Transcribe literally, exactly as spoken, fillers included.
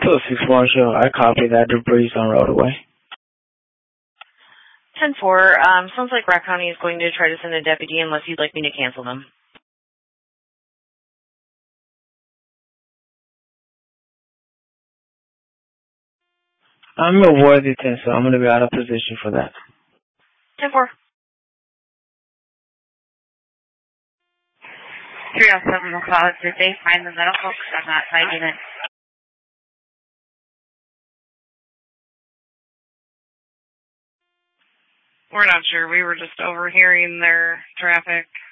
two oh six Marshall, I copy that. Debris on roadway. ten four, um, sounds like Rock County is going to try to send a deputy unless you'd like me to cancel them. I'm a Worthington, so I'm going to be out of position for that. ten four. three oh seven McLeod, did they find the medical? Because I'm not finding it. We're not sure. We were just overhearing their traffic.